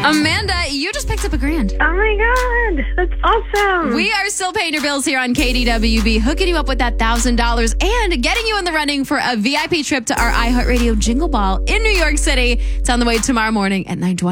Amanda, you just picked up $1,000. Oh my God, that's awesome. We are still paying your bills here on KDWB, hooking you up with that $1,000 and getting you in the running for a VIP trip to our iHeartRadio Jingle Ball in New York City. It's on the way tomorrow morning at 9:20.